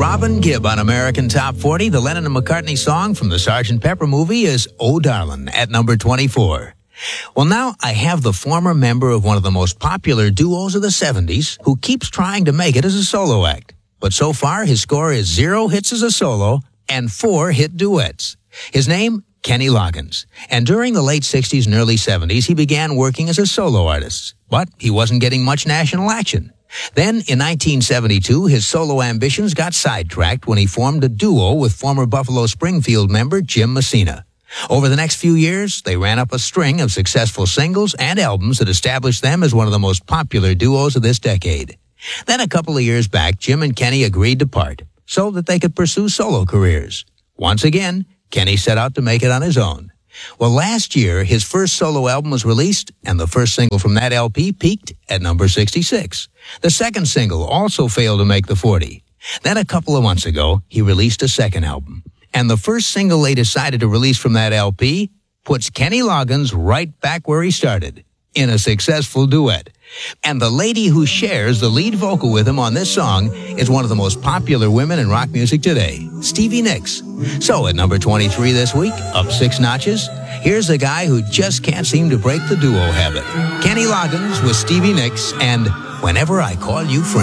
Robin Gibb on American Top 40. The Lennon and McCartney song from the Sgt. Pepper movie is Oh Darlin' at number 24. Well, now I have the former member of one of the most popular duos of the 70s who keeps trying to make it as a solo act. But so far, his score is 0 hits as a solo and 4 hit duets. His name, Kenny Loggins. And during the late 60s and early 70s, he began working as a solo artist. But he wasn't getting much national action. Then, in 1972, his solo ambitions got sidetracked when he formed a duo with former Buffalo Springfield member Jim Messina. Over the next few years, they ran up a string of successful singles and albums that established them as one of the most popular duos of this decade. Then a couple of years back, Jim and Kenny agreed to part so that they could pursue solo careers. Once again, Kenny set out to make it on his own. Well, last year, his first solo album was released, and the first single from that LP peaked at number 66. The second single also failed to make the 40. Then a couple of months ago, he released a second album. And the first single they decided to release from that LP puts Kenny Loggins right back where he started, in a successful duet. And the lady who shares the lead vocal with him on this song is one of the most popular women in rock music today, Stevie Nicks. So at number 23 this week, up 6 notches, here's a guy who just can't seem to break the duo habit. Kenny Loggins with Stevie Nicks and Whenever I Call You Friend.